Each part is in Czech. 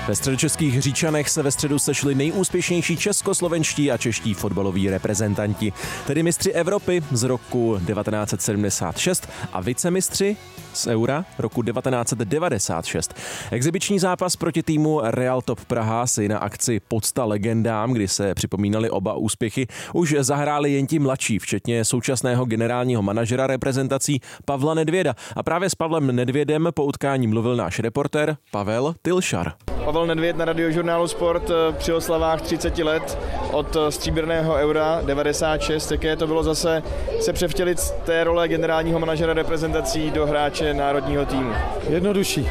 Ve středočeských Říčanech se ve středu sešli nejúspěšnější českoslovenští a čeští fotbaloví reprezentanti, tedy mistři Evropy z roku 1976 a vicemistři z Eura roku 1996. Exibiční zápas proti týmu Real Top Praha si na akci Pocta legendám, kdy se připomínali oba úspěchy, už zahráli jen ti mladší, včetně současného generálního manažera reprezentací Pavla Nedvěda. A právě s Pavlem Nedvědem po utkání mluvil náš reportér Pavel Tylšar. Pavel Nedvěd na Radiožurnálu Sport při oslavách 30 let od stříbrného Eura 96. Jaké to bylo zase se převtělit z té role generálního manažera reprezentací do hráče národního týmu? Jednodušší.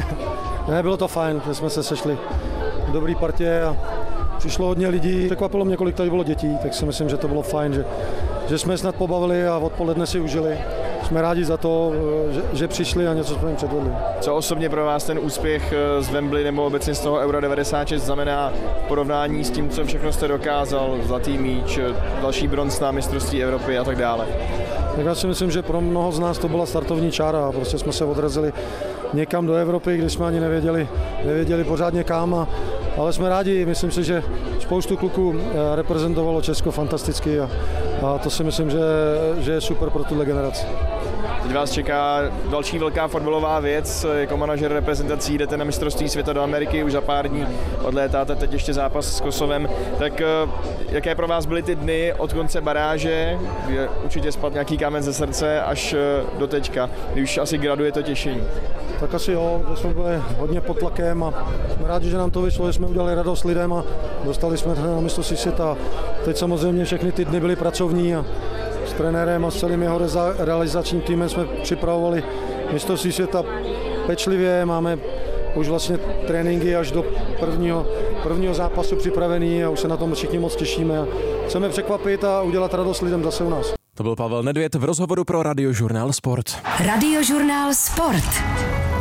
Ne, bylo to fajn, že jsme se sešli v dobrý partě a přišlo hodně lidí. Překvapilo mě, kolik tady bylo dětí, tak si myslím, že to bylo fajn, že jsme snad pobavili a odpoledne si užili. Jsme rádi za to, že přišli a něco jsme jim předvedli. Co osobně pro vás ten úspěch z Wembley nebo obecně z toho Eura 96 znamená v porovnání s tím, co všechno jste dokázal, zlatý míč, další bronz na mistrovství Evropy a tak dále? Tak já si myslím, že pro mnoho z nás to byla startovní čára a prostě jsme se odrazili někam do Evropy, když jsme ani nevěděli pořádně kam, ale jsme rádi, myslím si, že spoustu kluků reprezentovalo Česko fantasticky a to si myslím, že je super pro tuhle generaci. Teď vás čeká další velká fotbalová věc, jako manažer reprezentací jdete na mistrovství světa do Ameriky, už za pár dní odlétáte, teď ještě zápas s Kosovem, tak jaké pro vás byly ty dny od konce baráže, kdy určitě spadl nějaký kámen ze srdce, až do teďka, kdy už asi graduje to těšení? Tak asi jo, že jsme byli hodně pod tlakem a jsme rádi, že nám to vyšlo, že jsme udělali radost lidem a dostali jsme na mistrovství světa. Teď samozřejmě všechny ty dny byly pracovní a s trenérem a s celým jeho realizačním týmem jsme připravovali mistrovství světa pečlivě, máme už vlastně tréninky až do prvního zápasu připravený a už se na tom všichni moc těšíme a chceme překvapit a udělat radost lidem zase u nás. To byl Pavel Nedvěd v rozhovoru pro Radiožurnál Sport. Radiožurnál Sport.